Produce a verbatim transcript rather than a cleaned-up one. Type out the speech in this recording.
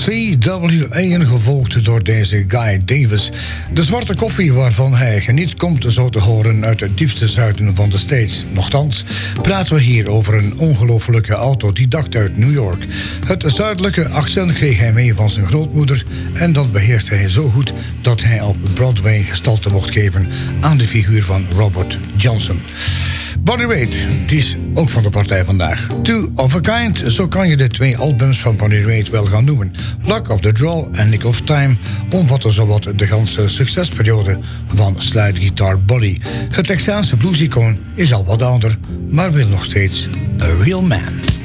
C W A, gevolgd door deze Guy Davis. De zwarte koffie waarvan hij geniet komt zo te horen uit het diepste zuiden van de States. Nochtans praten we hier over een ongelofelijke autodidact uit New York. Het zuidelijke accent kreeg hij mee van zijn grootmoeder en dat beheerst hij zo goed dat hij op Broadway gestalte mocht geven aan de figuur van Robert Johnson. Bonnie Raitt, die is ook van de partij vandaag. Two of a Kind, zo kan je de twee albums van Bonnie Raitt wel gaan noemen. Luck of the Draw en Nick of Time omvatten zowat de ganse succesperiode van Slide Guitar Body. Het Texaanse bluesicoon is al wat ouder, maar wil nog steeds a real man.